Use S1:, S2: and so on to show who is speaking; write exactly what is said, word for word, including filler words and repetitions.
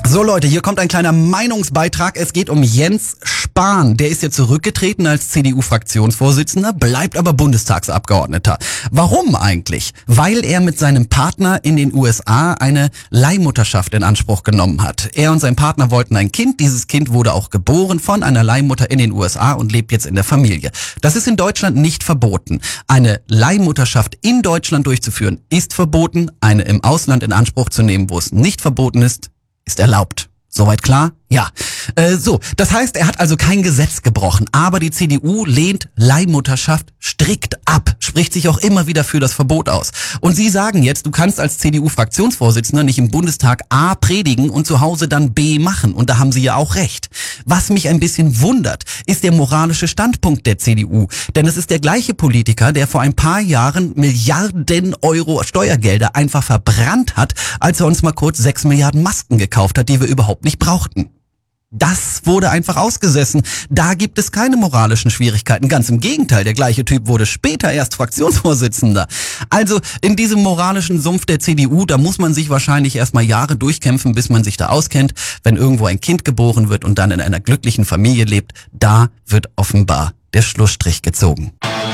S1: So Leute, hier kommt ein kleiner Meinungsbeitrag. Es geht um Jens Spahn. Der ist ja zurückgetreten als C D U-Fraktionsvorsitzender, bleibt aber Bundestagsabgeordneter. Warum eigentlich? Weil er mit seinem Partner in den U S A eine Leihmutterschaft in Anspruch genommen hat. Er und sein Partner wollten ein Kind. Dieses Kind wurde auch geboren von einer Leihmutter in den U S A und lebt jetzt in der Familie. Das ist in Deutschland nicht verboten. Eine Leihmutterschaft in Deutschland durchzuführen ist verboten. Eine im Ausland in Anspruch zu nehmen, wo es nicht verboten ist, ist erlaubt. Soweit klar? Ja. Äh, so, das heißt, er hat also kein Gesetz gebrochen, aber die C D U lehnt Leihmutterschaft strikt ab, spricht sich auch immer wieder für das Verbot aus. Und Sie sagen jetzt, du kannst als C D U-Fraktionsvorsitzender nicht im Bundestag A predigen und zu Hause dann B machen. Und da haben Sie ja auch recht. Was mich ein bisschen wundert, ist der moralische Standpunkt der C D U. Denn es ist der gleiche Politiker, der vor ein paar Jahren Milliarden Euro Steuergelder einfach verbrannt hat, als er uns mal kurz sechs Milliarden Masken gekauft hat, die wir überhaupt nicht brauchten. Das wurde einfach ausgesessen. Da gibt es keine moralischen Schwierigkeiten. Ganz im Gegenteil, der gleiche Typ wurde später erst Fraktionsvorsitzender. Also in diesem moralischen Sumpf der C D U, da muss man sich wahrscheinlich erstmal Jahre durchkämpfen, bis man sich da auskennt. Wenn irgendwo ein Kind geboren wird und dann in einer glücklichen Familie lebt, da wird offenbar der Schlussstrich gezogen.